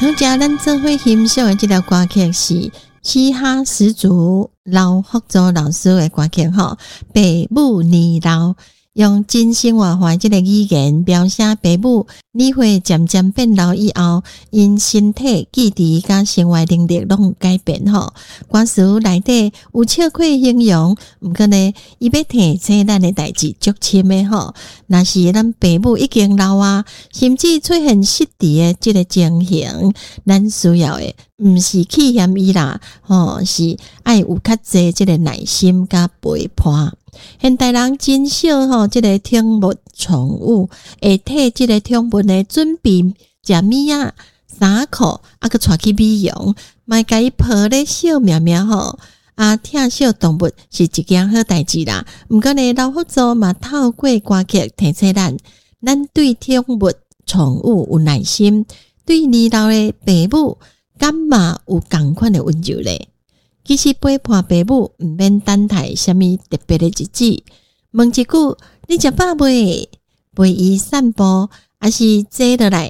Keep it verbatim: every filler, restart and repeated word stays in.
好，家咱做伙欣赏的这条歌曲是嘻哈始祖刘福州老师的歌曲吼，爸母年老，用真生活化这个语言描写爸母你会渐渐变老以后，因身体、记忆甲生活能力拢改变吼。歌词内底有笑亏形容，毋过呢，伊要提醒咱的代志足深的吼。若是咱爸母已经老啊，甚至出现失智的这个情形，咱需要的毋是气嫌伊啦，吼，是爱有较济这个耐心甲陪伴。现代人真少吼，这个宠物宠物会替这个宠物的准备食物啊、衫裤啊，佮带去美容，卖甲伊抱咧小喵喵吼。啊，疼小动物是一件好代志啦。毋过呢，老福州嘛透过歌曲提醒咱，咱对宠物宠物有耐心，对年老的爸母敢嘛有同款的温柔咧。其实陪伴爸母毋免等待什么特别的日子，问一句：你食饱未？陪伊散步，还是坐落来